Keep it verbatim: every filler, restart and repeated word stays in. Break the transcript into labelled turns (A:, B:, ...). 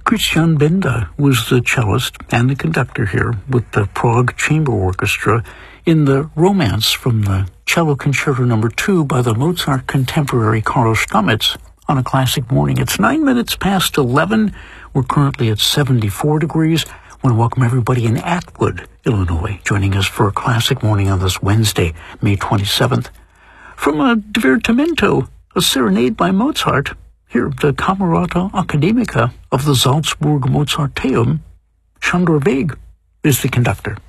A: Christian Benda was the cellist and the conductor here with the Prague Chamber Orchestra in the Romance from the Cello Concerto Number Two by the Mozart contemporary Karl Stamitz on a classic morning. It's nine minutes past eleven. We're currently at seventy-four degrees. I want to welcome everybody in Atwood, Illinois, joining us for a classic morning on this Wednesday, May twenty-seventh. From a Divertimento, a serenade by Mozart, here the Camerata Academica of the Salzburg Mozarteum, Sándor Végh is the conductor.